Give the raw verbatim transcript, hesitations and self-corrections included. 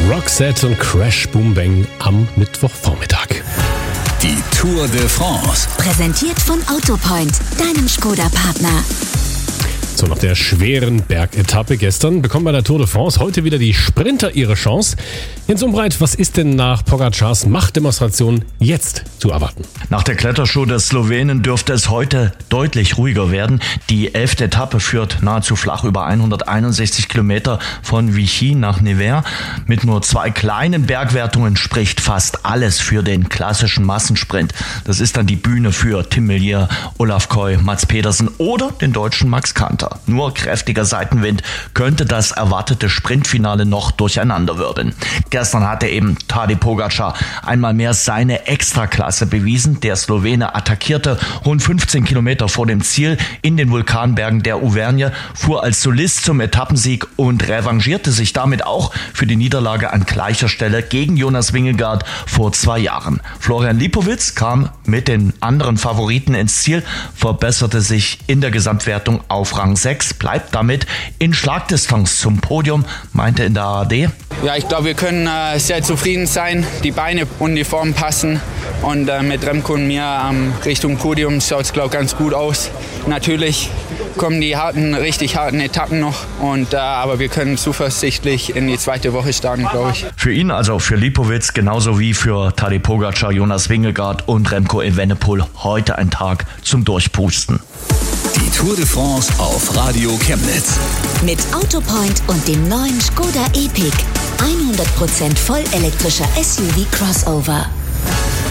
Roxette und Crash Boom Bang am Mittwochvormittag. Die Tour de France. Präsentiert von Autopoint, deinem Skoda-Partner. So, nach der schweren Bergetappe gestern bekommen bei der Tour de France heute wieder die Sprinter ihre Chance. Jens Umbreit, was ist denn nach Pogacars Machtdemonstration jetzt zu erwarten? Nach der Klettershow der Slowenen dürfte es heute deutlich ruhiger werden. Die elfte Etappe führt nahezu flach über hunderteinundsechzig Kilometer von Vichy nach Nevers. Mit nur zwei kleinen Bergwertungen spricht fast alles für den klassischen Massensprint. Das ist dann die Bühne für Tim Merlier, Olaf Koy, Mads Pedersen oder den deutschen Max Kanter. Nur kräftiger Seitenwind könnte das erwartete Sprintfinale noch durcheinanderwirbeln. Gestern hatte eben Tadej Pogacar einmal mehr seine Extraklasse bewiesen. Der Slowene attackierte rund fünfzehn Kilometer vor dem Ziel in den Vulkanbergen der Auvergne, fuhr als Solist zum Etappensieg und revanchierte sich damit auch für die Niederlage an gleicher Stelle gegen Jonas Vingegaard vor zwei Jahren. Florian Lipowitz kam mit den anderen Favoriten ins Ziel, verbesserte sich in der Gesamtwertung auf Rang sechs, bleibt damit in Schlagdistanz zum Podium, meinte in der A R D. Ja, ich glaube, wir können äh, sehr zufrieden sein. Die Beine und die Form passen. Und äh, mit Remco und mir ähm, Richtung Podium schaut es, glaube ich, ganz gut aus. Natürlich kommen die harten, richtig harten Etappen noch. Und, äh, aber wir können zuversichtlich in die zweite Woche starten, glaube ich. Für ihn, also für Lipowitz, genauso wie für Tadej Pogacar, Jonas Vingegaard und Remco Evenepoel, heute ein Tag zum Durchpusten. Die Tour de France auf Radio Chemnitz. Mit Autopoint und dem neuen Skoda Epic. hundert Prozent vollelektrischer S U V Crossover.